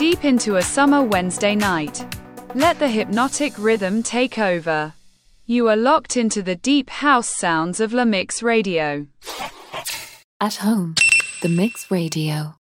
deep into a summer Wednesday night. Let the hypnotic rhythm take over. You are locked into the deep house sounds of La Mix Radio. At home, The Mix Radio.